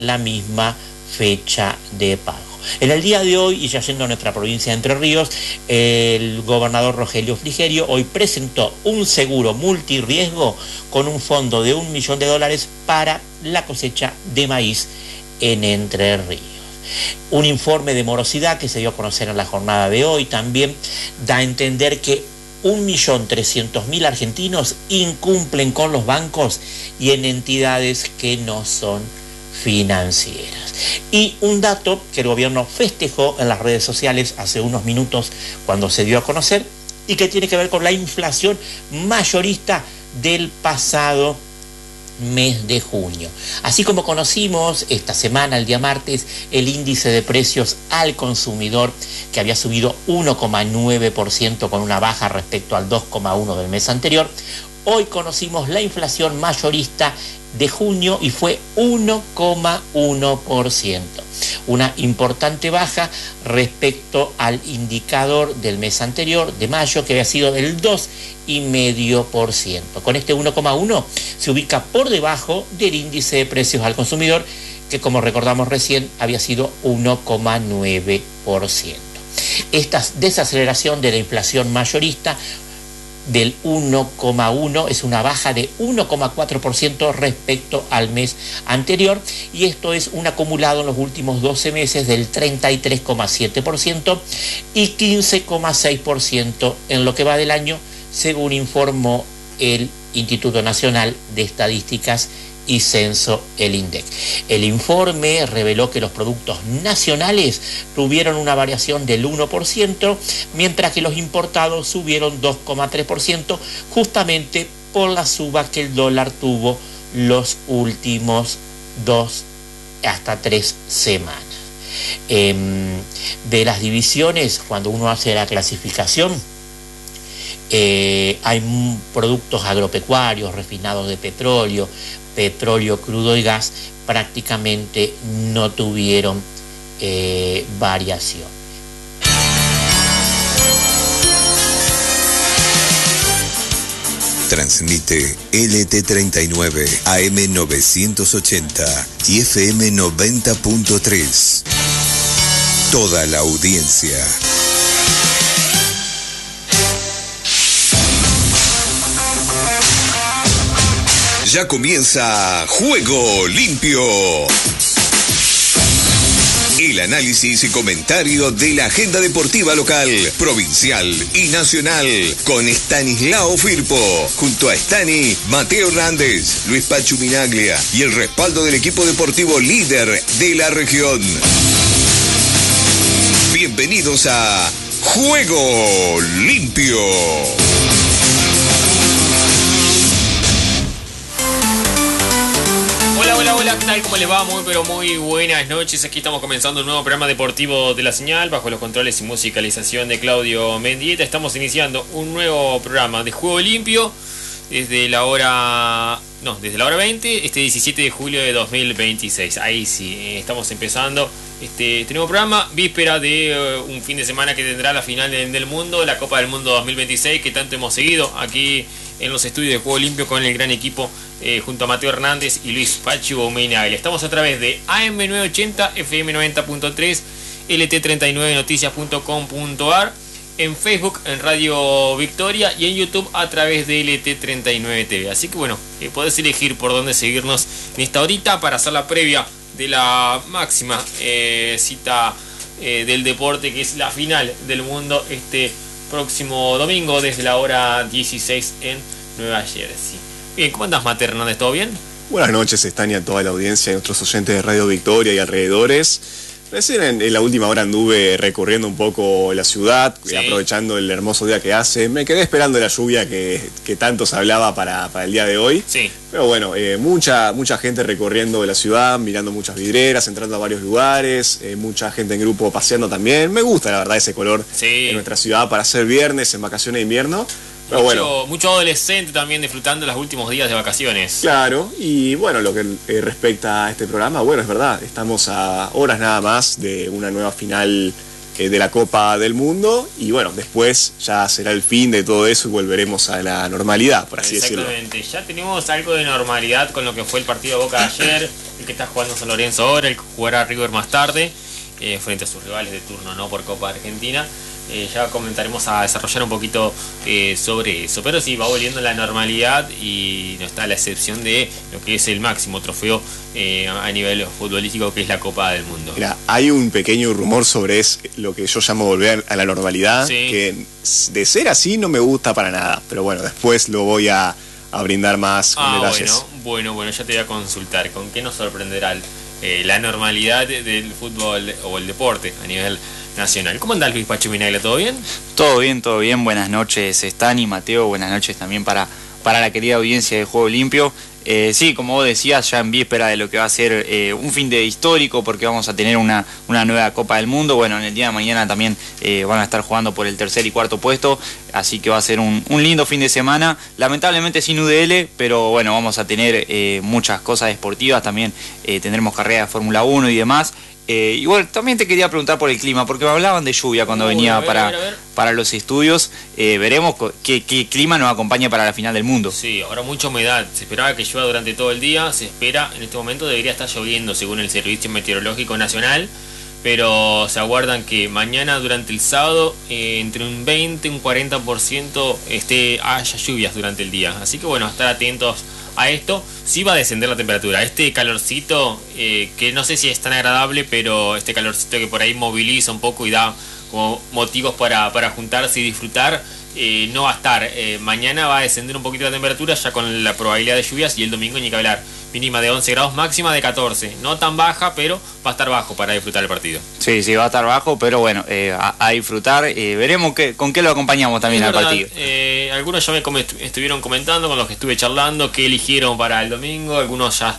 la misma fecha de pago. En el día de hoy, y ya yendo a nuestra provincia de Entre Ríos, el gobernador Rogelio Frigerio hoy presentó un seguro multirriesgo con un fondo de $1 millón para la cosecha de maíz en Entre Ríos. Un informe de morosidad que se dio a conocer en la jornada de hoy también da a entender que 1.300.000 argentinos incumplen con los bancos y en entidades que no son financieras. Y un dato que el gobierno festejó en las redes sociales hace unos minutos cuando se dio a conocer y que tiene que ver con la inflación mayorista del pasado mes de junio. Así como conocimos esta semana, el día martes, el índice de precios al consumidor que había subido 1,9% con una baja respecto al 2,1% del mes anterior, hoy conocimos la inflación mayorista de junio y fue 1,1%. Una importante baja respecto al indicador del mes anterior, de mayo, que había sido del 2,5%. Con este 1,1 se ubica por debajo del índice de precios al consumidor, que como recordamos recién había sido 1,9%. Esta desaceleración de la inflación mayorista del 1,1 es una baja de 1,4% respecto al mes anterior, y esto es un acumulado en los últimos 12 meses del 33,7% y 15,6% en lo que va del año, según informó el Instituto Nacional de Estadísticas y Censo, el INDEC. El informe reveló que los productos nacionales tuvieron una variación del 1%, mientras que los importados subieron 2,3%, justamente por la suba que el dólar tuvo los últimos 2 hasta 3 semanas. De las divisiones, cuando uno hace la clasificación, hay productos agropecuarios, refinados de petróleo crudo y gas, prácticamente no tuvieron variación. Transmite LT39 AM 980 y FM 90.3. Toda la audiencia. Ya comienza Juego Limpio. El análisis y comentario de la agenda deportiva local, provincial y nacional con Stanislao Firpo, junto a Stani, Mateo Hernández, Luis Pachu Minaglia y el respaldo del equipo deportivo líder de la región. Bienvenidos a Juego Limpio. Hola, ¿qué tal? ¿Cómo les va? Muy buenas noches. Aquí estamos comenzando un nuevo programa deportivo de La Señal, bajo los controles y musicalización de Claudio Mendieta. Estamos iniciando un nuevo programa de Juego Limpio desde la hora 20, este 17 de julio de 2026. Ahí sí, estamos empezando este nuevo programa, víspera de un fin de semana que tendrá la final del mundo, la Copa del Mundo 2026, que tanto hemos seguido aquí en los estudios de Juego Limpio con el gran equipo junto a Mateo Hernández y Luis Pachu Minaglia. Estamos a través de AM 980, FM 90.3, LT39noticias.com.ar, en Facebook, en Radio Victoria y en YouTube a través de LT39 TV. Así que bueno, podés elegir por dónde seguirnos en esta horita para hacer la previa de la máxima cita del deporte, que es la final del mundo este próximo domingo desde la hora 16 en Nueva Jersey. Bien, ¿cómo andás, Mateo Hernández? ¿Todo bien? Buenas noches, Estania, a toda la audiencia y nuestros oyentes de Radio Victoria y alrededores. Recién en la última hora anduve recorriendo un poco la ciudad, sí, aprovechando el hermoso día que hace. Me quedé esperando la lluvia que tanto se hablaba para el día de hoy. Sí. Pero bueno, mucha gente recorriendo la ciudad, mirando muchas vidrieras, entrando a varios lugares, mucha gente en grupo paseando también. Me gusta, la verdad, ese color en nuestra ciudad para hacer viernes en vacaciones de invierno. Mucho adolescente también disfrutando los últimos días de vacaciones. Claro, y bueno, lo que respecta a este programa, bueno, es verdad, estamos a horas nada más de una nueva final de la Copa del Mundo, y bueno, después ya será el fin de todo eso y volveremos a la normalidad, por así decirlo. Exactamente, ya tenemos algo de normalidad con lo que fue el partido de Boca de ayer, el que está jugando San Lorenzo ahora, el que jugará River más tarde, frente a sus rivales de turno, ¿no? Por Copa Argentina. Ya comentaremos a desarrollar un poquito sobre eso, pero sí, va volviendo la normalidad y no está a la excepción de lo que es el máximo trofeo a nivel futbolístico, que es la Copa del Mundo. Mira, hay un pequeño rumor sobre lo que yo llamo volver a la normalidad, sí, que de ser así no me gusta para nada, pero bueno, después lo voy a brindar más con detalles. Bueno, ya te voy a consultar, ¿con qué nos sorprenderá la normalidad del fútbol o el deporte a nivel nacional? ¿Cómo anda Luis Pacho Minaglia? ¿Todo bien? Todo bien. Buenas noches, Stani, Mateo. Buenas noches también para la querida audiencia de Juego Limpio. Sí, como vos decías, ya en víspera de lo que va a ser un fin de histórico, porque vamos a tener una nueva Copa del Mundo. Bueno, en el día de mañana también van a estar jugando por el tercer y cuarto puesto, así que va a ser un lindo fin de semana. Lamentablemente sin UDL, pero bueno, vamos a tener muchas cosas deportivas, también tendremos carreras de Fórmula 1 y demás. Y bueno, también te quería preguntar por el clima, porque me hablaban de lluvia cuando venía para los estudios. Veremos qué clima nos acompaña para la final del mundo. Sí, ahora mucha humedad. Se esperaba que llueva durante todo el día. Se espera, en este momento debería estar lloviendo según el Servicio Meteorológico Nacional. Pero se aguardan que mañana durante el sábado entre un 20 y un 40% haya lluvias durante el día. Así que bueno, estar atentos a esto. Sí va a descender la temperatura. Este calorcito, que no sé si es tan agradable, pero este calorcito que por ahí moviliza un poco y da como motivos para juntarse y disfrutar, no va a estar. Mañana va a descender un poquito la temperatura ya con la probabilidad de lluvias, y el domingo ni que hablar. Mínima de 11 grados, máxima de 14. No tan baja, pero va a estar bajo para disfrutar el partido. Sí, va a estar bajo, pero bueno, a disfrutar. Veremos con qué lo acompañamos también al partido. Algunos ya estuvieron comentando con los que estuve charlando qué eligieron para el domingo. Algunos ya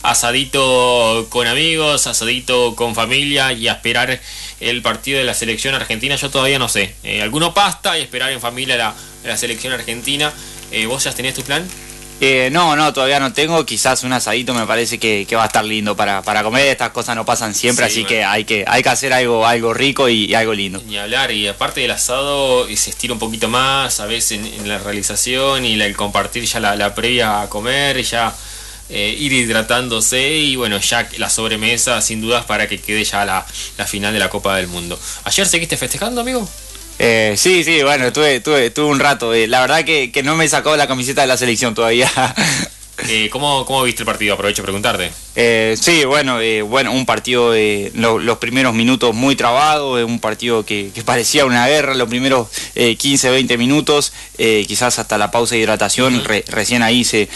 asadito con amigos, asadito con familia y a esperar el partido de la selección argentina. Yo todavía no sé. Alguno pasta y esperar en familia la selección argentina. ¿Vos ya tenés tu plan? No, todavía no tengo. Quizás un asadito me parece que va a estar lindo para comer. Estas cosas no pasan siempre, sí, así que hay que hacer algo rico y algo lindo. Ni hablar, y aparte del asado se estira un poquito más a veces en la realización y el compartir ya la previa a comer, ya ir hidratándose, y bueno, ya la sobremesa sin dudas para que quede ya la final de la Copa del Mundo. ¿Ayer seguiste festejando, amigo? Sí, bueno, tuve un rato. La verdad que no me sacó la camiseta de la selección todavía. ¿Cómo viste el partido? Aprovecho a preguntarte. Sí, bueno, un partido de los primeros minutos muy trabado, un partido que parecía una guerra, los primeros 15, 20 minutos, quizás hasta la pausa de hidratación, recién ahí se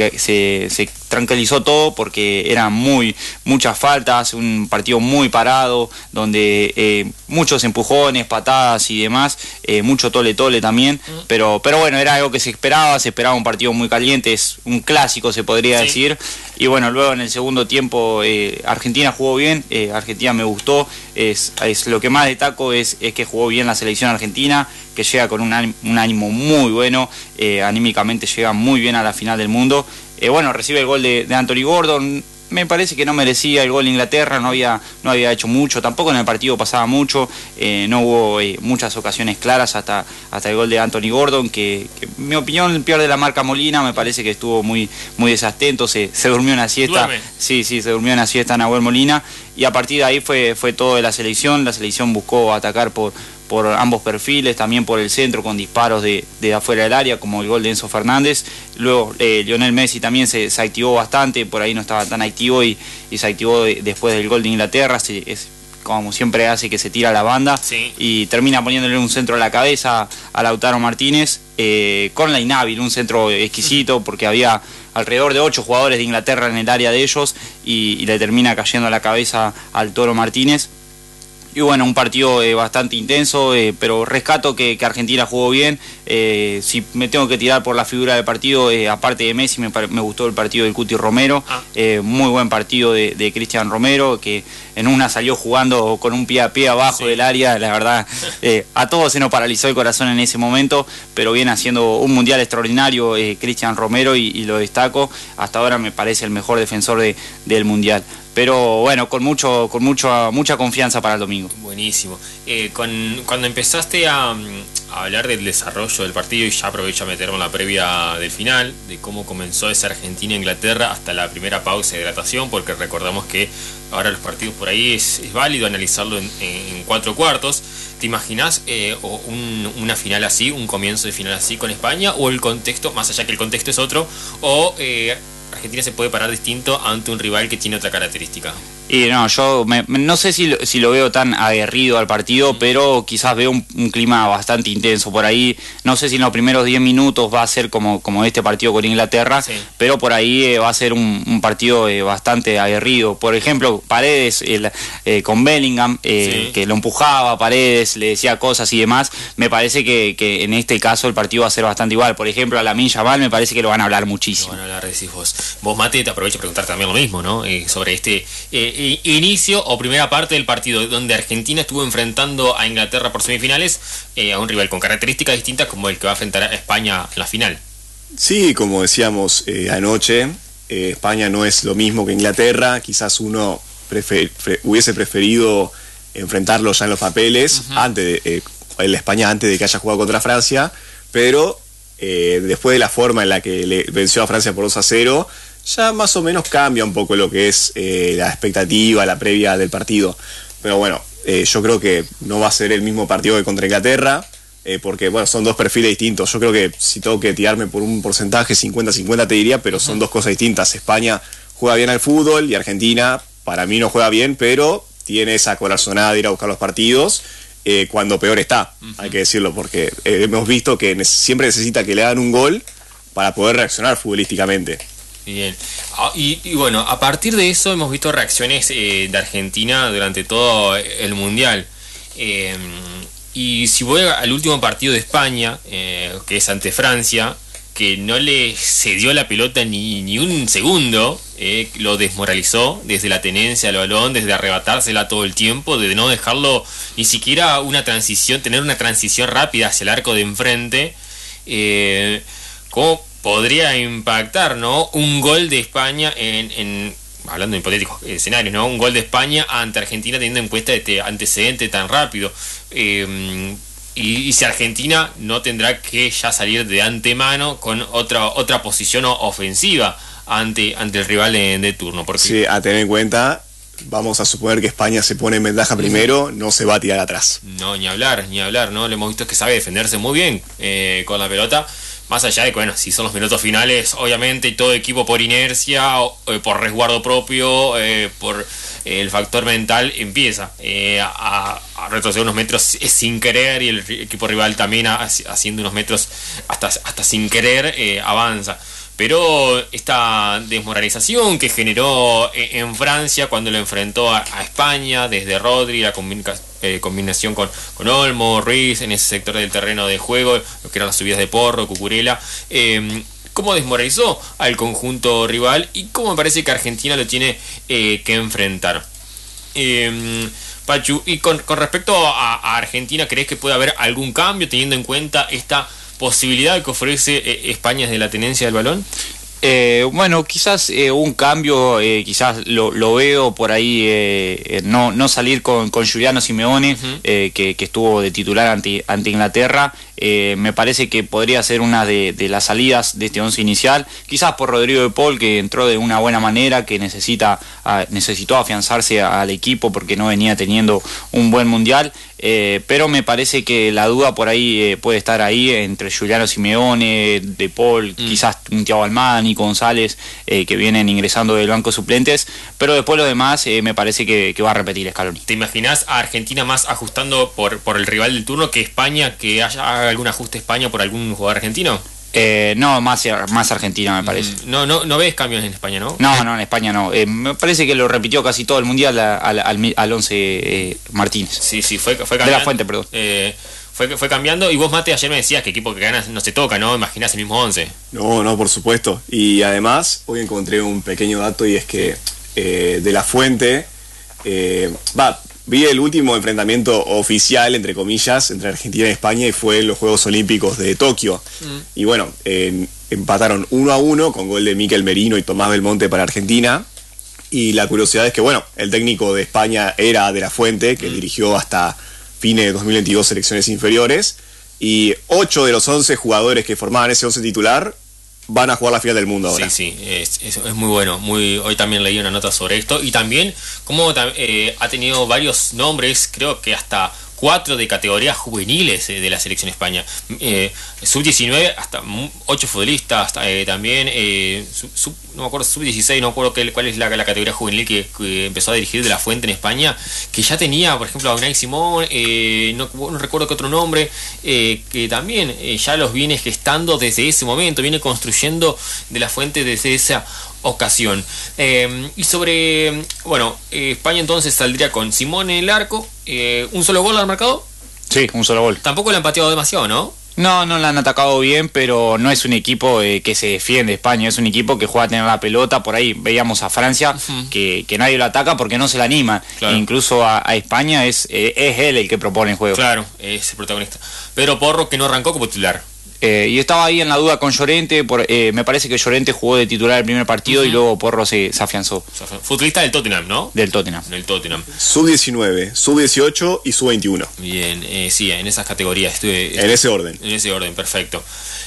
tranquilizó todo, porque eran muchas faltas, un partido muy parado, donde muchos empujones, patadas y demás, mucho tole también, pero bueno, era algo que se esperaba un partido muy caliente, es un clásico se podría decir, y bueno, luego en el segundo tiempo Argentina jugó bien, Argentina me gustó, es lo que más destaco es que jugó bien la selección argentina, que llega con un ánimo muy bueno, anímicamente llega muy bien a la final del mundo. Bueno, recibe el gol de Anthony Gordon. Me parece que no merecía el gol de Inglaterra, no había hecho mucho, tampoco en el partido pasaba mucho, no hubo muchas ocasiones claras hasta el gol de Anthony Gordon, que en mi opinión pierde la marca Molina, me parece que estuvo muy desatento, se durmió en la siesta. ¿Duerme? Sí, se durmió en la siesta Nahuel Molina, y a partir de ahí fue todo de la selección buscó atacar por ambos perfiles, también por el centro con disparos de afuera del área, como el gol de Enzo Fernández. Luego Lionel Messi también se activó bastante, por ahí no estaba tan activo y se activó después del gol de Inglaterra, como siempre hace, que se tira a la banda, y termina poniéndole un centro a la cabeza a Lautaro Martínez, con la inhábil, un centro exquisito, porque había alrededor de 8 jugadores de Inglaterra en el área de ellos, y le termina cayendo a la cabeza al Toro Martínez. Y bueno, un partido bastante intenso, pero rescato que Argentina jugó bien. Si me tengo que tirar por la figura del partido, aparte de Messi, me gustó el partido del Cuti Romero. Muy buen partido de Cristian Romero, que en una salió jugando con un pie a pie abajo del área. La verdad, a todos se nos paralizó el corazón en ese momento, pero viene haciendo un mundial extraordinario Cristian Romero, y lo destaco. Hasta ahora me parece el mejor defensor del mundial. pero bueno, con mucha confianza para el domingo. Buenísimo. Cuando empezaste a hablar del desarrollo del partido, y ya aprovecho a meterme en la previa del final, de cómo comenzó esa Argentina-Inglaterra hasta la primera pausa de hidratación, porque recordamos que ahora los partidos por ahí es válido analizarlo en 4 cuartos. ¿Te imaginás una final así, un comienzo de final así con España, o el contexto, más allá que el contexto es otro, o Argentina se puede parar distinto ante un rival que tiene otra característica? Y no, yo no sé si lo veo tan aguerrido al partido, pero quizás veo un clima bastante intenso por ahí. No sé si en los primeros 10 minutos va a ser como este partido con Inglaterra, sí, pero por ahí va a ser un partido bastante aguerrido. Por ejemplo, Paredes con Bellingham, sí, que lo empujaba, Paredes le decía cosas y demás. Me parece que en este caso el partido va a ser bastante igual. Por ejemplo, a Lamine Yamal me parece que lo van a hablar muchísimo. Lo van a hablar, decís vos. Vos, Mate, te aprovecho a preguntar también lo mismo, ¿no? Sobre este inicio o primera parte del partido, donde Argentina estuvo enfrentando a Inglaterra por semifinales, a un rival con características distintas como el que va a enfrentar a España en la final. Sí, como decíamos anoche, España no es lo mismo que Inglaterra. Quizás uno hubiese preferido enfrentarlo ya en los papeles, el España antes de que haya jugado contra Francia, pero después de la forma en la que le venció a Francia por 2-0, ya más o menos cambia un poco lo que es la expectativa, la previa del partido. Pero bueno, yo creo que no va a ser el mismo partido que contra Inglaterra, porque bueno, son dos perfiles distintos. Yo creo que si tengo que tirarme por un porcentaje 50-50 te diría, pero son dos cosas distintas. España juega bien al fútbol y Argentina para mí no juega bien, pero tiene esa corazonada de ir a buscar los partidos cuando peor está, hay que decirlo, porque hemos visto que siempre necesita que le hagan un gol para poder reaccionar futbolísticamente. Bien, y bueno, a partir de eso hemos visto reacciones de Argentina durante todo el Mundial. Y si voy al último partido de España, que es ante Francia, que no le cedió la pelota ni un segundo, lo desmoralizó desde la tenencia del balón, desde arrebatársela todo el tiempo, de no dejarlo ni siquiera tener una transición rápida hacia el arco de enfrente. ¿Cómo podría impactar, ¿no? Un gol de España hablando de hipotéticos escenarios, ¿no? Un gol de España ante Argentina teniendo en cuenta este antecedente tan rápido. Y si Argentina no tendrá que ya salir de antemano con otra posición ofensiva ante el rival de turno. Porque... Sí, a tener en cuenta, vamos a suponer que España se pone en ventaja primero, no se va a tirar atrás. No, ni hablar, ¿no? Lo hemos visto que sabe defenderse muy bien con la pelota. Más allá de que, bueno, si son los minutos finales, obviamente todo equipo por inercia, por resguardo propio, por el factor mental, empieza a retroceder unos metros sin querer, y el equipo rival también haciendo unos metros hasta sin querer avanza. Pero esta desmoralización que generó en Francia cuando lo enfrentó a España, desde Rodri, la combinación con Olmo, Ruiz, en ese sector del terreno de juego, lo que eran las subidas de Porro, Cucurella, cómo desmoralizó al conjunto rival y cómo me parece que Argentina lo tiene que enfrentar. Pachu, y con respecto a Argentina, ¿crees que puede haber algún cambio teniendo en cuenta esta posibilidad que ofrece España desde la tenencia del balón? Bueno, quizás un cambio, quizás lo veo por ahí, no salir con Giuliano Simeone, que estuvo de titular ante Inglaterra. Me parece que podría ser una de las salidas de este once inicial, quizás por Rodrigo de Paul, que entró de una buena manera, que necesitó afianzarse al equipo porque no venía teniendo un buen mundial, pero me parece que la duda por ahí puede estar ahí entre Giuliano Simeone, de Paul, quizás un Thiago Almada, Nico González, que vienen ingresando del banco de suplentes, pero después lo demás me parece que va a repetir Scaloni. ¿Te imaginás a Argentina más ajustando por el rival del turno que España, que haga algún ajuste España por algún jugador argentino? No, más Argentina me parece. No ves cambios en España, ¿no? No, en España no. Me parece que lo repitió casi todo el mundial al 11 Martínez. Sí, fue cambiando. De la Fuente, perdón. Fue cambiando, y vos, Mate, ayer me decías que equipo que ganas no se toca, ¿no? Imaginás el mismo 11. No, por supuesto. Y además, hoy encontré un pequeño dato, y es que de la Fuente vi el último enfrentamiento oficial, entre comillas, entre Argentina y España, y fue en los Juegos Olímpicos de Tokio. Y bueno, empataron 1-1 con gol de Mikel Merino y Tomás Belmonte para Argentina. Y la curiosidad es que, bueno, el técnico de España era De la Fuente, que dirigió hasta fines de 2022 selecciones inferiores, y 8 de los 11 jugadores que formaban ese 11 titular van a jugar la final del mundo ahora. Sí, es muy bueno. Hoy también leí una nota sobre esto, y también como ha tenido varios nombres, creo que hasta 4 de categorías juveniles de la selección España. Sub-19, hasta 8 futbolistas, también no me acuerdo, sub-16, no me acuerdo cuál es la categoría juvenil que empezó a dirigir De la Fuente en España, que ya tenía, por ejemplo, a Unai Simón, no recuerdo qué otro nombre, que también ya los viene gestando desde ese momento, viene construyendo De la Fuente desde esa ocasión. Y sobre, España entonces saldría con Simón en el arco. ¿Un solo gol al marcado? Sí, un solo gol. Tampoco le han pateado demasiado, ¿no? No la han atacado bien, pero no es un equipo que se defiende. España es un equipo que juega a tener la pelota. Por ahí veíamos a Francia, que nadie lo ataca porque no se la anima. Claro. E incluso a España es él el que propone el juego. Claro, es el protagonista. Pero Porro, que no arrancó como titular. Y estaba ahí en la duda con Llorente. Me parece que Llorente jugó de titular el primer partido y luego Porro se afianzó. Futbolista del Tottenham, ¿no? Del Tottenham. Sub-19, sub-18 y sub-21. Bien, sí, en esas categorías. En ese orden. En ese orden, perfecto.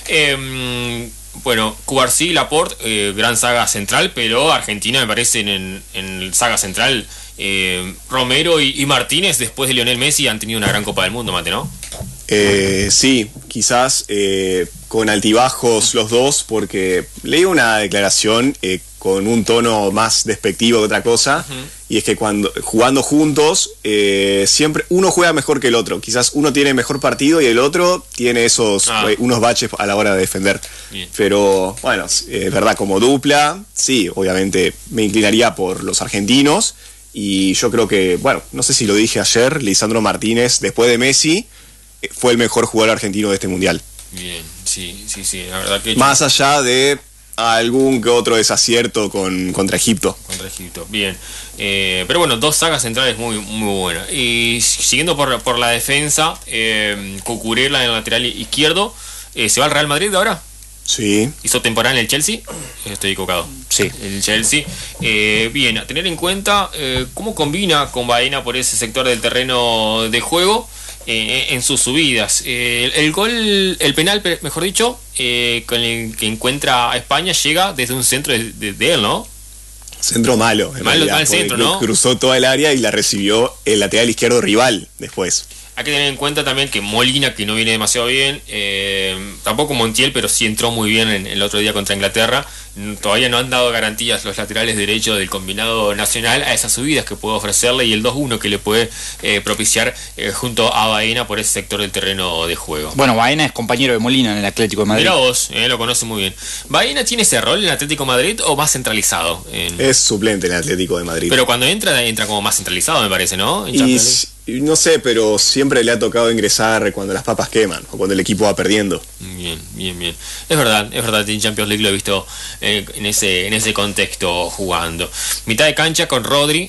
Cubarsí, Laporte, gran saga central, pero Argentina me parece en saga central. Romero y Martínez, después de Lionel Messi, han tenido una gran Copa del Mundo, Mate, ¿no? Sí, quizás con altibajos los dos, porque leí una declaración con un tono más despectivo que otra cosa, y es que jugando juntos, siempre uno juega mejor que el otro. Quizás uno tiene mejor partido y el otro tiene unos baches a la hora de defender. Bien. Pero bueno, es verdad, como dupla, sí, obviamente me inclinaría por los argentinos, y yo creo que, no sé si lo dije ayer, Lisandro Martínez, después de Messi, fue el mejor jugador argentino de este mundial. Bien, sí, la verdad que... Más allá de algún que otro desacierto contra Egipto. Bien. Pero bueno, 2 sagas centrales muy, muy buenas. Y siguiendo por la defensa, Cucurella en el lateral izquierdo, ¿se va al Real Madrid ahora? Sí. ¿Hizo temporada en el Chelsea? Estoy equivocado. Sí. El Chelsea. Bien, a tener en cuenta cómo combina con Baena por ese sector del terreno de juego. En sus subidas. El penal, mejor dicho, con el que encuentra a España, llega desde un centro de él, ¿no? Centro malo. Mal centro, ¿no? Cruzó toda el área y la recibió el lateral izquierdo rival después. Hay que tener en cuenta también que Molina, que no viene demasiado bien, tampoco Montiel, pero sí entró muy bien el otro día contra Inglaterra. Todavía no han dado garantías los laterales derechos del combinado nacional a esas subidas que puede ofrecerle y el 2-1 que le puede propiciar junto a Baena por ese sector del terreno de juego. Bueno, Baena es compañero de Molina en el Atlético de Madrid. Mirá vos, lo conoce muy bien. ¿Baena tiene ese rol en el Atlético de Madrid o más centralizado? Es suplente en el Atlético de Madrid. Pero cuando entra como más centralizado, me parece, ¿no? Y no sé, pero siempre le ha tocado ingresar cuando las papas queman o cuando el equipo va perdiendo. Bien. Es verdad, en Champions League lo he visto en ese contexto jugando. Mitad de cancha con Rodri,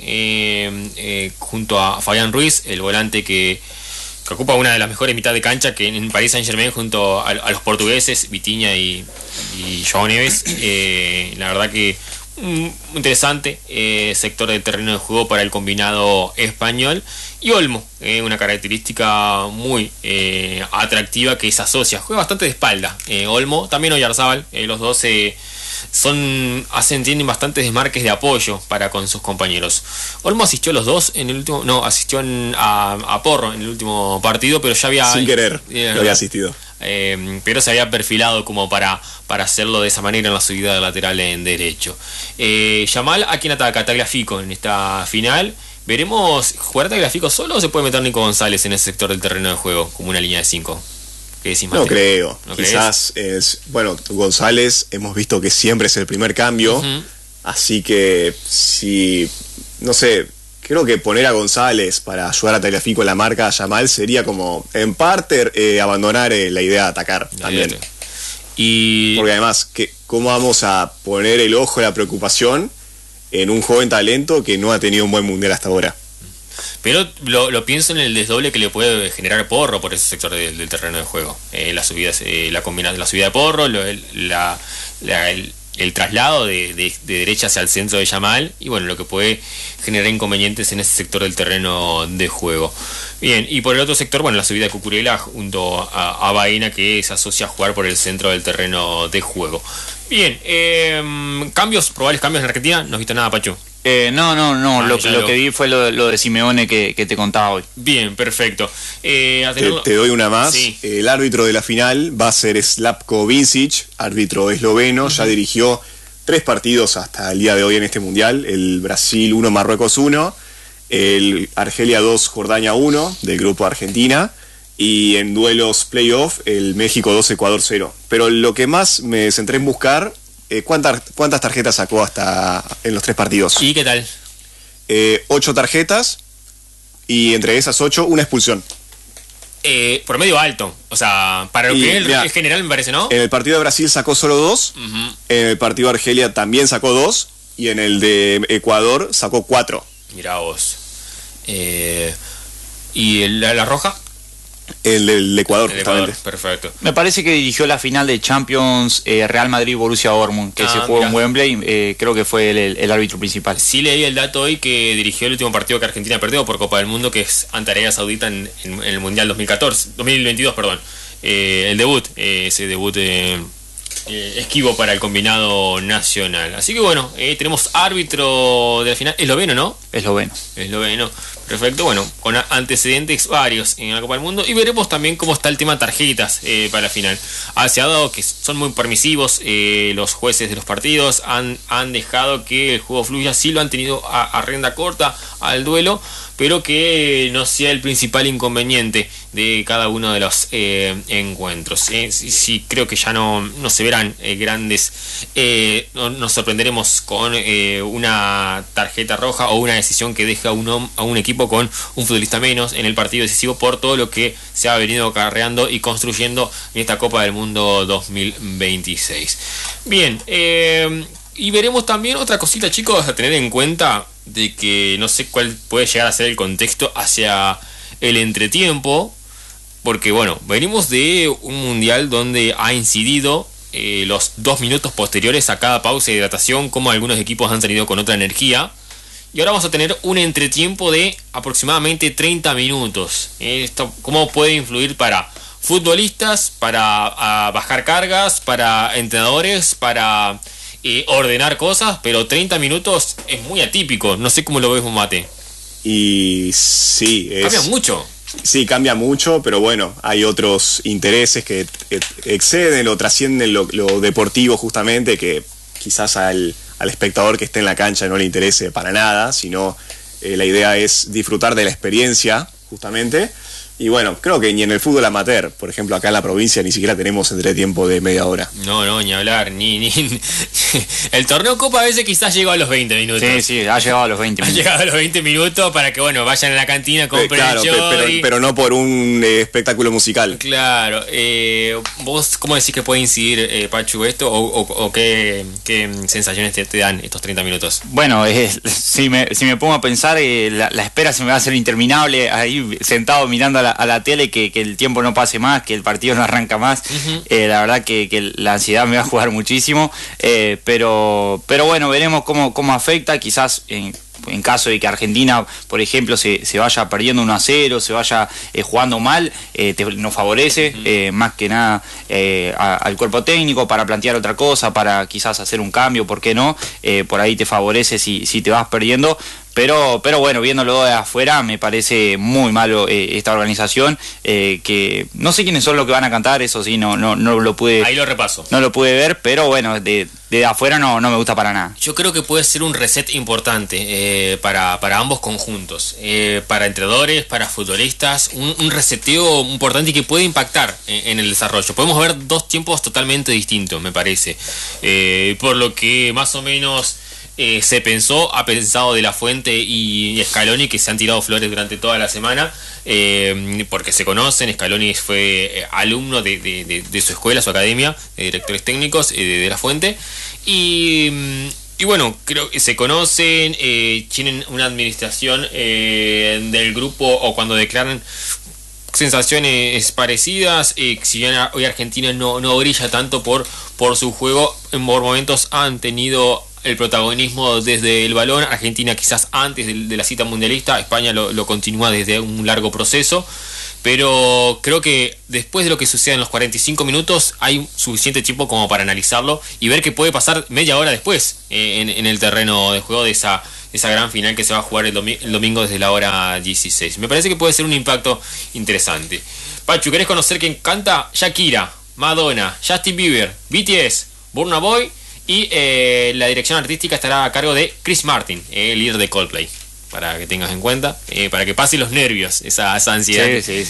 junto a Fabián Ruiz, el volante que ocupa una de las mejores mitad de cancha que en Paris Saint-Germain junto a los portugueses, Vitinha y João Neves. La verdad que interesante sector del terreno de juego para el combinado español. Y Olmo, una característica muy atractiva que se asocia, juega bastante de espalda. Olmo, también Oyarzábal, los dos tienen bastantes desmarques de apoyo para con sus compañeros. Olmo asistió a los dos en el último, asistió a Porro en el último partido, pero ya había... Sin querer, lo había asistido. Pero se había perfilado como para hacerlo de esa manera en la subida de lateral en derecho. Yamal, ¿a quién ataca? Tagliafico en esta final. ¿Veremos jugar Tagliafico solo o se puede meter Nico González en ese sector del terreno de juego como una línea de 5? ¿Qué decís, Mateo? No creo. ¿No Quizás González hemos visto que siempre es el primer cambio, así que no sé, creo que poner a González para ayudar a Tagliafico en la marca a Yamal sería como, en parte, abandonar la idea de atacar también. Porque además, ¿cómo vamos a poner el ojo y la preocupación en un joven talento que no ha tenido un buen mundial hasta ahora? Pero lo pienso en el desdoble que le puede generar Porro por ese sector del terreno de juego. Las subidas, la subida de Porro, el el traslado de derecha hacia el centro de Yamal, y bueno, lo que puede generar inconvenientes en ese sector del terreno de juego. Bien, y por el otro sector, bueno, la subida de Cucurella junto a Baena, que se asocia a jugar por el centro del terreno de juego. Bien, probables cambios en Argentina, no has visto nada, Pachu. No, lo que vi fue lo de Simeone que te contaba hoy. Bien, perfecto. Te doy una más. Sí. El árbitro de la final va a ser Slavko Vincic, árbitro esloveno. Ya dirigió 3 partidos hasta el día de hoy en este mundial: el Brasil 1, Marruecos 1, el Argelia 2, Jordania 1 del grupo Argentina, y en duelos playoff el México 2, Ecuador 0. Pero lo que más me centré en buscar, ¿cuántas tarjetas sacó hasta en los 3 partidos? ¿Y qué tal? 8 tarjetas, y entre esas 8 una expulsión. Promedio alto, o sea, para lo que es el general, me parece, ¿no? En el partido de Brasil sacó solo 2, en el partido de Argelia también sacó 2, y en el de Ecuador sacó 4. Mirá vos. ¿Y la roja? El del Ecuador, justamente. Perfecto. Me parece que dirigió la final de Champions Real Madrid-Borussia Dortmund, que se jugó en Wembley. Creo que fue el árbitro principal. Sí, leí el dato hoy que dirigió el último partido que Argentina perdió por Copa del Mundo, que es ante Arabia Saudita en el Mundial 2022, perdón. El debut, ese debut esquivo para el combinado nacional. Así que bueno, tenemos árbitro de la final, esloveno, ¿no? Esloveno. Perfecto, bueno, con antecedentes varios en la Copa del Mundo, y veremos también cómo está el tema tarjetas para la final. Se ha dado que son muy permisivos los jueces de los partidos, han dejado que el juego fluya, sí lo han tenido a rienda corta al duelo, pero que no sea el principal inconveniente de cada uno de los encuentros. Sí, creo que ya no se verán grandes, no nos sorprenderemos con una tarjeta roja o una decisión que deja a un equipo con un futbolista menos en el partido decisivo, por todo lo que se ha venido acarreando y construyendo en esta Copa del Mundo 2026. Bien, y veremos también otra cosita, chicos, a tener en cuenta, de que no sé cuál puede llegar a ser el contexto hacia el entretiempo, porque bueno, venimos de un mundial donde ha incidido los 2 minutos posteriores a cada pausa de hidratación, como algunos equipos han salido con otra energía. Y ahora vamos a tener un entretiempo de aproximadamente 30 minutos. Esto, ¿cómo puede influir para futbolistas, para bajar cargas, para entrenadores, para ordenar cosas? Pero 30 minutos es muy atípico. No sé cómo lo ves, Mate. Y sí, cambia mucho. Sí, cambia mucho, pero bueno, hay otros intereses que exceden o trascienden lo deportivo, justamente, que quizás al espectador que esté en la cancha no le interese para nada, sino la idea es disfrutar de la experiencia, justamente. Y bueno, creo que ni en el fútbol amateur, por ejemplo, acá en la provincia, ni siquiera tenemos entretiempo de media hora. No, ni hablar, ni el torneo Copa a veces quizás llegó a los 20 minutos. Sí, ha llegado a los 20 minutos. Ha llegado a los 20 minutos para que, bueno, vayan a la cantina, compren claro, pero no por un espectáculo musical. Claro. ¿Vos cómo decís que puede incidir, Pachu, esto? ¿O qué sensaciones te dan estos 30 minutos? Bueno, si me pongo a pensar, la espera se me va a hacer interminable, ahí sentado mirando a la tele, que el tiempo no pase más, que el partido no arranca más. La verdad que la ansiedad me va a jugar muchísimo, pero bueno, veremos cómo afecta. Quizás en caso de que Argentina, por ejemplo, se vaya perdiendo 1-0, se vaya jugando mal, nos favorece más que nada al cuerpo técnico para plantear otra cosa, para quizás hacer un cambio, ¿por qué no? Por ahí te favorece si te vas perdiendo. Pero bueno, viéndolo de afuera, me parece muy malo esta organización, que no sé quiénes son los que van a cantar, eso sí, no lo pude. Ahí lo repaso. No lo pude ver, pero bueno, de afuera no me gusta para nada. Yo creo que puede ser un reset importante para ambos conjuntos, para entrenadores, para futbolistas, un reseteo importante y que puede impactar en el desarrollo. Podemos ver 2 tiempos totalmente distintos, me parece, por lo que más o menos ha pensado De La Fuente y Scaloni, que se han tirado flores durante toda la semana, porque se conocen. Scaloni fue alumno de su escuela, su academia de directores técnicos, de La Fuente, y bueno, creo que se conocen, tienen una administración del grupo, o cuando declaran sensaciones parecidas. Si bien hoy Argentina no brilla tanto por su juego, en momentos han tenido el protagonismo desde el balón. Argentina quizás antes de la cita mundialista, España lo continúa desde un largo proceso, pero creo que después de lo que sucede en los 45 minutos hay suficiente tiempo como para analizarlo y ver qué puede pasar media hora después en el terreno de juego de esa gran final que se va a jugar el domingo desde la hora 16. Me parece que puede ser un impacto interesante. Pachu, ¿querés conocer quién canta? Shakira, Madonna, Justin Bieber, BTS, Burna Boy, y la dirección artística estará a cargo de Chris Martin, el líder de Coldplay, para que tengas en cuenta, para que pasen los nervios, esa ansiedad. Sí.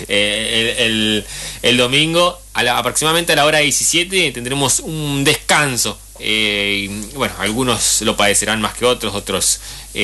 El domingo, aproximadamente a la hora 17, tendremos un descanso. Bueno, algunos lo padecerán más que otros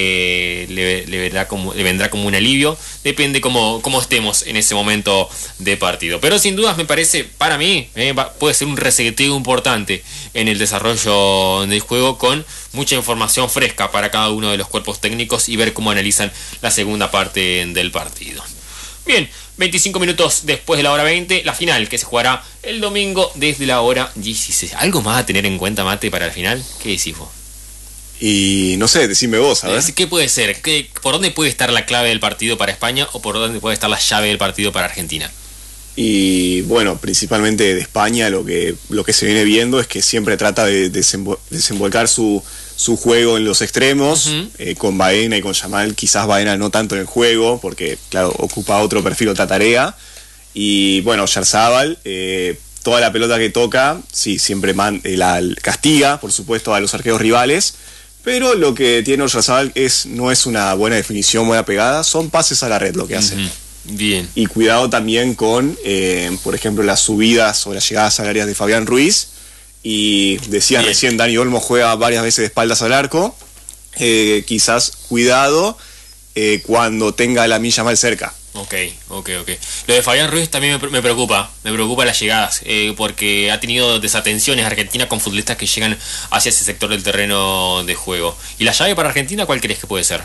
le vendrá como un alivio, depende cómo estemos en ese momento de partido, pero sin dudas me parece, para mí puede ser un reseteo importante en el desarrollo del juego, con mucha información fresca para cada uno de los cuerpos técnicos y ver cómo analizan la segunda parte del partido. Bien, 25 minutos después de la hora 20, la final que se jugará el domingo desde la hora 16. ¿Algo más a tener en cuenta, Mate, para el final? ¿Qué decís vos? Y no sé, decime vos, a ver. ¿Qué puede ser? ¿Por dónde puede estar la clave del partido para España o por dónde puede estar la llave del partido para Argentina? Y bueno, principalmente de España lo que se viene viendo es que siempre trata de desembolcar su juego en los extremos, con Baena y con Yamal. Quizás Baena no tanto en el juego, porque claro, ocupa otro perfil, otra tarea. Y bueno, Oyarzabal, toda la pelota que toca, sí, siempre la castiga, por supuesto, a los arqueros rivales. Pero lo que tiene Oyarzabal no es una buena definición, buena pegada, son pases a la red lo que hace. Bien. Y cuidado también con, por ejemplo, las subidas o las llegadas al área de Fabián Ruiz. Y decían recién, Dani Olmo juega varias veces de espaldas al arco. Quizás cuidado cuando tenga la milla mal cerca. Ok. Lo de Fabián Ruiz también me preocupa las llegadas, porque ha tenido desatenciones Argentina con futbolistas que llegan hacia ese sector del terreno de juego. ¿Y la llave para Argentina cuál crees que puede ser?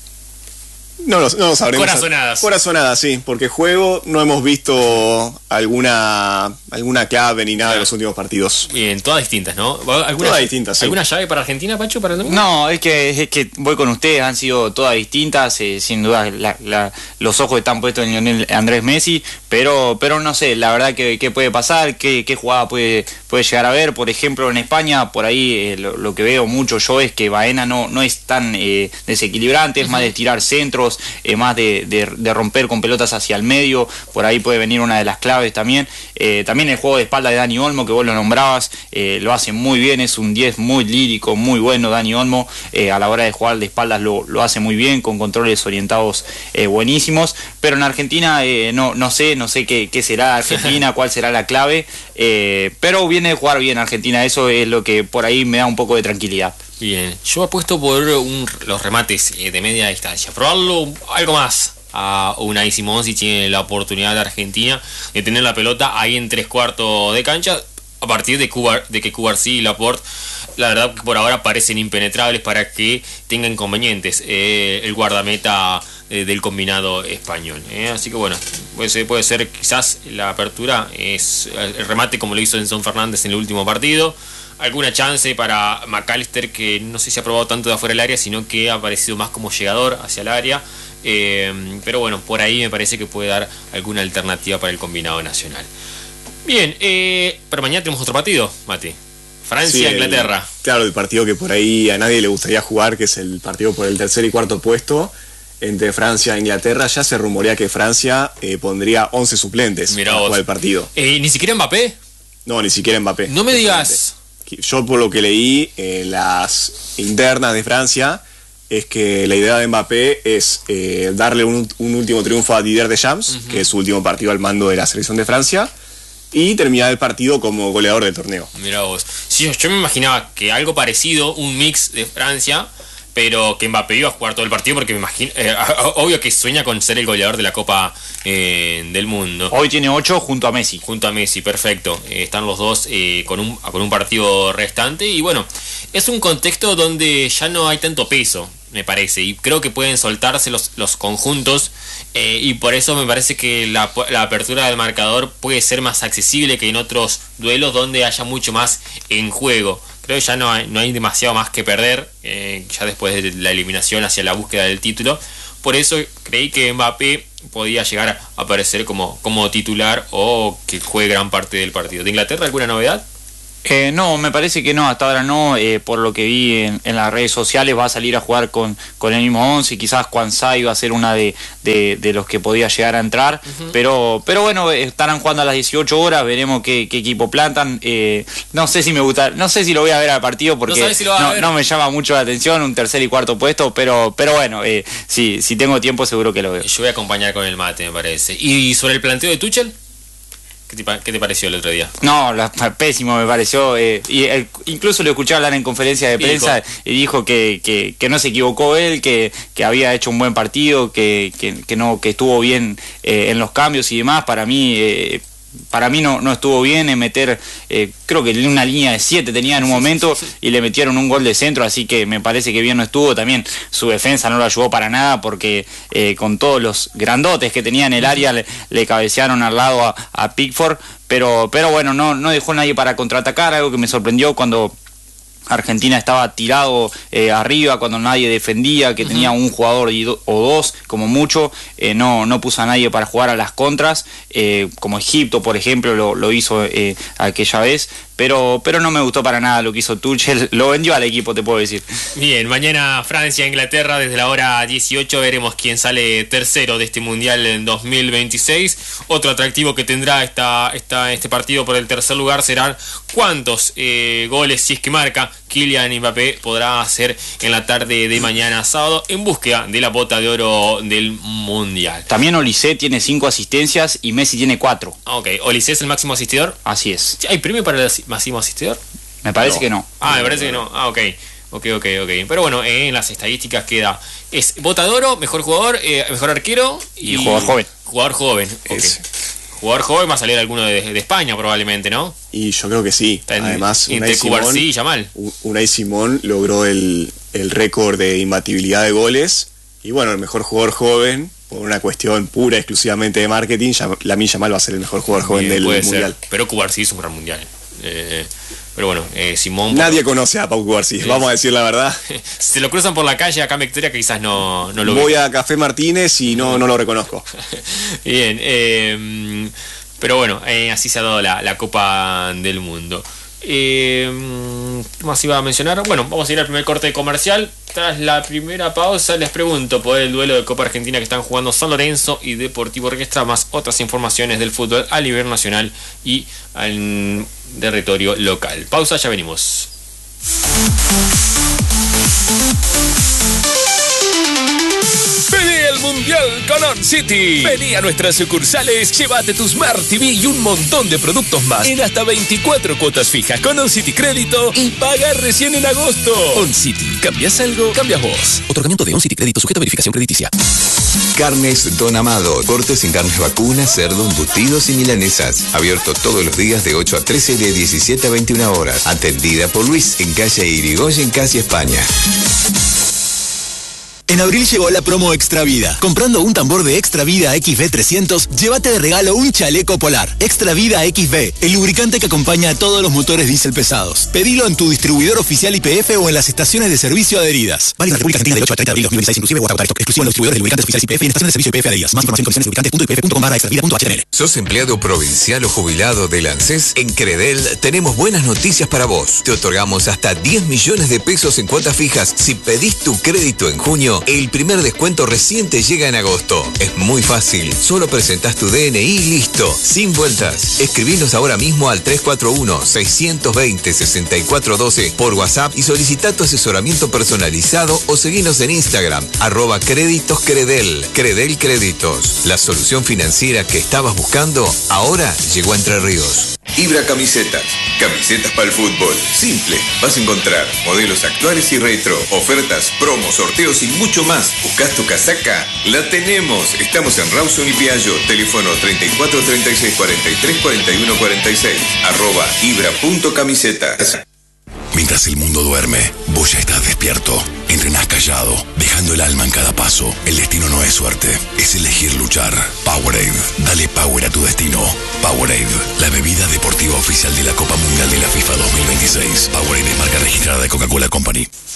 No lo sabremos. Corazonadas, sí, porque juego no hemos visto alguna clave ni nada de los últimos partidos. Bien, todas distintas, ¿no? Todas distintas, sí. ¿Alguna llave para Argentina, Pacho, para el domingo? No, es que voy con ustedes, han sido todas distintas, sin duda los ojos están puestos en Lionel Andrés Messi, pero no sé, la verdad que puede pasar, qué jugada puede llegar a ver. Por ejemplo, en España, por ahí lo que veo mucho yo es que Baena no es tan desequilibrante, es más de tirar centros, más de romper con pelotas hacia el medio. Por ahí puede venir una de las claves también. También el juego de espalda de Dani Olmo, que vos lo nombrabas, lo hace muy bien, es un 10 muy lírico, muy bueno Dani Olmo. A la hora de jugar de espaldas lo hace muy bien, con controles orientados buenísimos. Pero en Argentina no sé qué será Argentina, cuál será la clave, pero viene de jugar bien Argentina, eso es lo que por ahí me da un poco de tranquilidad. Bien, yo apuesto por los remates de media distancia, probarlo algo más a Unai Simón si tiene la oportunidad de Argentina de tener la pelota ahí en 3/4 de cancha, a partir de que Cubarsí y Laporte, la verdad que por ahora parecen impenetrables para que tenga inconvenientes el guardameta del combinado español. Así que bueno, puede ser quizás la apertura, es el remate como lo hizo Enzo Fernández en el último partido. Alguna chance para McAllister, que no sé si ha probado tanto de afuera del área, sino que ha aparecido más como llegador hacia el área. Pero bueno, por ahí me parece que puede dar alguna alternativa para el combinado nacional. Bien, pero mañana tenemos otro partido, Mati. Francia-Inglaterra. Claro, el partido que por ahí a nadie le gustaría jugar, que es el partido por el tercer y cuarto puesto entre Francia e Inglaterra. Ya se rumorea que Francia pondría 11 suplentes para jugar el partido. ¿Ni siquiera Mbappé? No, ni siquiera Mbappé. No me digas. Yo por lo que leí en las internas de Francia es que la idea de Mbappé es darle un último triunfo a Didier Deschamps, que es su último partido al mando de la selección de Francia, y terminar el partido como goleador del torneo. Mirá vos. Sí, yo me imaginaba que algo parecido, un mix de Francia, pero que Mbappé iba a jugar todo el partido, porque me imagino, obvio que sueña con ser el goleador de la Copa del Mundo. Hoy tiene 8 junto a Messi. Junto a Messi, perfecto. Están los dos con un partido restante, y bueno, es un contexto donde ya no hay tanto peso. me parece, y creo que pueden soltarse los conjuntos, y por eso me parece que la apertura del marcador puede ser más accesible que en otros duelos donde haya mucho más en juego. Creo que ya no hay demasiado más que perder, ya después de la eliminación hacia la búsqueda del título. Por eso creí que Mbappé podía llegar a aparecer como titular o que juegue gran parte del partido. ¿De Inglaterra alguna novedad? No, me parece que no, hasta ahora no, por lo que vi en las redes sociales va a salir a jugar con el mismo 11, quizás Kwanzaa iba a ser una de los que podía llegar a entrar, pero bueno, estarán jugando a las 18 horas, veremos qué equipo plantan. No sé si me gusta, no sé si lo voy a ver al partido porque no me llama mucho la atención un tercer y cuarto puesto, pero bueno, si tengo tiempo seguro que lo veo. Yo voy a acompañar con el mate, me parece. ¿Y sobre el planteo de Tuchel? ¿Qué te pareció el otro día? No, pésimo me pareció. Incluso lo escuché hablar en conferencia de prensa y dijo que no se equivocó él, que había hecho un buen partido, que estuvo bien en los cambios y demás. Para mí no estuvo bien en meter, creo que una línea de 7 tenía en un momento y le metieron un gol de centro, así que me parece que bien no estuvo. También su defensa no lo ayudó para nada porque con todos los grandotes que tenía en el área le cabecearon al lado a Pickford, pero bueno, no dejó nadie para contraatacar, algo que me sorprendió cuando Argentina estaba tirado arriba, cuando nadie defendía, que tenía un jugador o dos como mucho, no puso a nadie para jugar a las contras, como Egipto por ejemplo lo hizo aquella vez, pero no me gustó para nada lo que hizo Tuchel, lo vendió al equipo, te puedo decir. Bien, mañana Francia, Inglaterra, desde la hora 18 veremos quién sale tercero de este Mundial en 2026. Otro atractivo que tendrá este partido por el tercer lugar serán cuántos goles, si es que marca, Kylian Mbappé podrá hacer en la tarde de mañana sábado en búsqueda de la bota de oro del Mundial. También Olise tiene 5 asistencias y Messi tiene 4. Ok, ¿Olise es el máximo asistidor? Así es. ¿Hay premio para el máximo asistidor? Me parece que no. Me parece que no. Ok. Pero bueno, en las estadísticas queda, es bota de oro, mejor jugador, mejor arquero y jugador joven. Jugador joven, ok. Jugador joven va a salir alguno de España probablemente, ¿no? Y yo creo que sí. Además, entre Cubarsí y Yamal. Unai Simón logró el récord de imbatibilidad de goles. Y bueno, el mejor jugador joven, por una cuestión pura, exclusivamente de marketing, Lamine Yamal va a ser el mejor jugador joven del Mundial. Pero Cubarsí es un gran Mundial. Pero bueno, Simón... Nadie conoce a Pau Cubarsí, vamos a decir la verdad. Si lo cruzan por la calle acá en Victoria quizás no lo Voy a Café Martínez y no lo reconozco. Bien, pero bueno, así se ha dado la Copa del Mundo. ¿Qué más iba a mencionar? Bueno, vamos a ir al primer corte comercial. Tras la primera pausa les pregunto por el duelo de Copa Argentina que están jugando San Lorenzo y Deportivo Riestra, más otras informaciones del fútbol a nivel nacional y al territorio local. Pausa, ya venimos. Pelea el Mundial con On City. Vení a nuestras sucursales, llévate tu Smart TV y un montón de productos más en hasta 24 cuotas fijas con On City Crédito y paga recién en agosto. On City, ¿cambias algo? Cambias vos. Otorgamiento de On City Crédito sujeto a verificación crediticia. Carnes Don Amado. Cortes sin carnes vacunas, cerdo, embutidos y milanesas. Abierto todos los días de 8 a 13 y de 17 a 21 horas. Atendida por Luis en calle Irigoyen, casi España. En abril llegó la promo Extra Vida. Comprando un tambor de Extra Vida XB 300, llévate de regalo un chaleco polar. Extra Vida XB, el lubricante que acompaña a todos los motores diésel pesados. Pedilo en tu distribuidor oficial YPF o en las estaciones de servicio adheridas. Válido en la República Argentina del 8 al 30 de abril 2016, inclusive o hasta agotar stock. Exclusivo en los distribuidores de lubricantes oficiales YPF y en estaciones de servicio YPF adheridas. Más información en condiciones-lubricantes.ypf.com/extravida.html. ¿Sos empleado provincial o jubilado del ANSES? En Credel tenemos buenas noticias para vos. Te otorgamos hasta 10 millones de pesos en cuotas fijas. Si pedís tu crédito en junio, el primer descuento recién te llega en agosto. Es muy fácil. Solo presentás tu DNI y listo. Sin vueltas. Escribinos ahora mismo al 341-620-6412 por WhatsApp y solicita tu asesoramiento personalizado o seguinos en Instagram, @créditoscredel. Credel Créditos. La solución financiera que estabas buscando ahora llegó a Entre Ríos. Ibra Camisetas. Camisetas para el fútbol. Simple. Vas a encontrar modelos actuales y retro, ofertas, promos, sorteos y mucho más. ¿Buscás tu casaca? La tenemos. Estamos en Rawson y Piaggio. Teléfono 34 36 43 41 46. @ibra.camisetas. Mientras el mundo duerme, vos ya estás despierto. Entrenás callado, dejando el alma en cada paso. El destino no es suerte, es elegir luchar. Powerade, dale power a tu destino. Powerade, la bebida deportiva oficial de la Copa Mundial de la FIFA 2026. Powerade es marca registrada de Coca-Cola Company.